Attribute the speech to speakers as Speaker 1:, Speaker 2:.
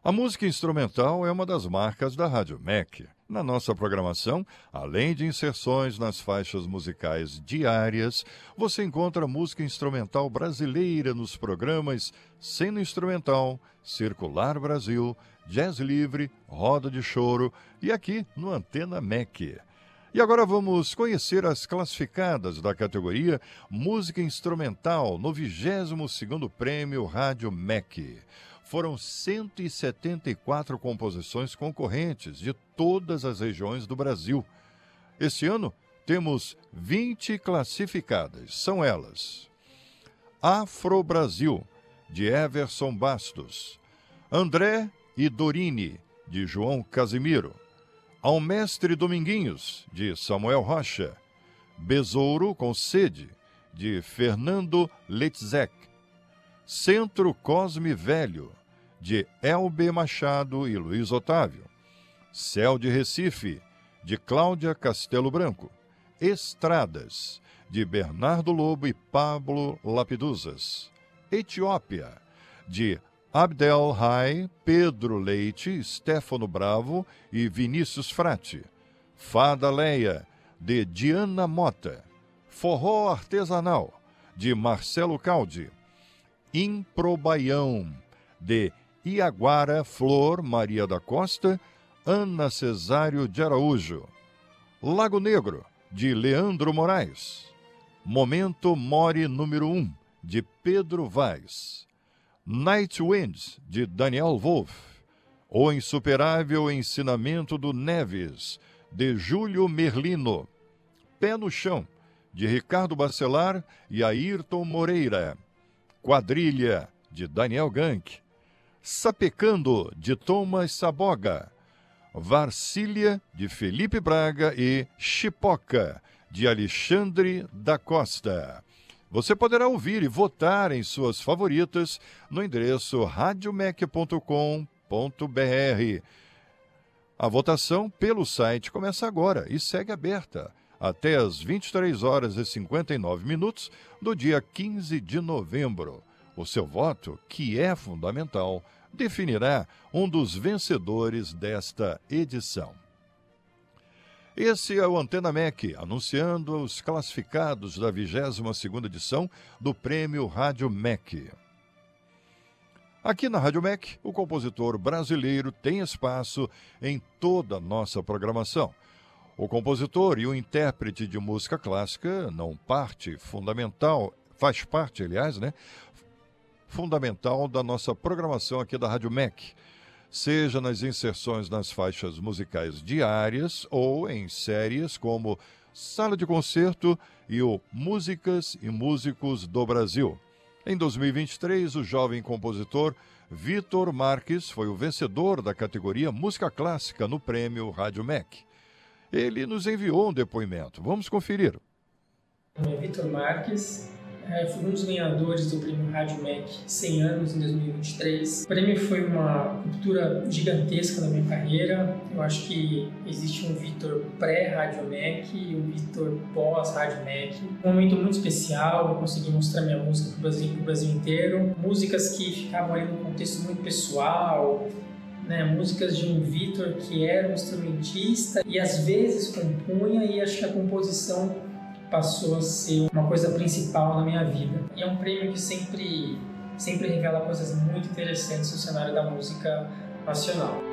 Speaker 1: A música instrumental é uma das marcas da Rádio MEC. Na nossa programação, além de inserções nas faixas musicais diárias, você encontra música instrumental brasileira nos programas Cena Instrumental, Circular Brasil, Jazz Livre, Roda de Choro e aqui no Antena MEC. E agora vamos conhecer as classificadas da categoria Música Instrumental no 22º Prêmio Rádio MEC. Foram 174 composições concorrentes de todas as regiões do Brasil. Este ano, temos 20 classificadas. São elas: Afro Brasil, de Everson Bastos; André e Dorine, de João Casimiro; Ao Mestre Dominguinhos, de Samuel Rocha; Besouro com Sede, de Fernando Letzek; Centro Cosme Velho, de Elbe Machado e Luiz Otávio; Céu de Recife, de Cláudia Castelo Branco; Estradas, de Bernardo Lobo e Pablo Lapiduzas; Etiópia, de Abdel Rai, Pedro Leite, Stefano Bravo e Vinícius Frati; Fada Leia, de Diana Mota; Forró Artesanal, de Marcelo Caldi; Improbaião, de Iaguara Flor Maria da Costa, Ana Cesário de Araújo; Lago Negro, de Leandro Moraes; Momento More número 1, de Pedro Vaz; Night Winds, de Daniel Wolff; O Insuperável Ensinamento do Neves, de Júlio Merlino; Pé no Chão, de Ricardo Bacelar e Ayrton Moreira; Quadrilha, de Daniel Gank; Sapecando, de Thomas Saboga; Varsília, de Felipe Braga e Chipoca, de Alexandre da Costa. Você poderá ouvir e votar em suas favoritas no endereço radiomec.com.br. A votação pelo site começa agora e segue aberta até às 23h59 do dia 15 de novembro. O seu voto, que é fundamental, definirá um dos vencedores desta edição. Esse é o Antena MEC, anunciando os classificados da 22ª edição do Prêmio Rádio MEC. Aqui na Rádio MEC, o compositor brasileiro tem espaço em toda a nossa programação. O compositor e o intérprete de música clássica faz parte, fundamental da nossa programação aqui da Rádio MEC, seja nas inserções nas faixas musicais diárias ou em séries como Sala de Concerto e o Músicas e Músicos do Brasil. Em 2023, o jovem compositor Vitor Marques foi o vencedor da categoria Música Clássica no Prêmio Rádio MEC. Ele nos enviou um depoimento. Vamos conferir.
Speaker 2: Meu nome é Vitor Marques. Fui um dos ganhadores do Prêmio Rádio MEC 100 anos em 2023. O prêmio foi uma ruptura gigantesca na minha carreira. Eu acho que existe um Vitor pré-Rádio MEC e um Vitor pós-Rádio MEC. Um momento muito especial, eu consegui mostrar minha música para o Brasil inteiro. Músicas que ficavam ali num contexto muito pessoal, músicas de um Vitor que era um instrumentista e às vezes compunha, e acho que a composição passou a ser uma coisa principal na minha vida. E é um prêmio que sempre revela coisas muito interessantes no cenário da música nacional.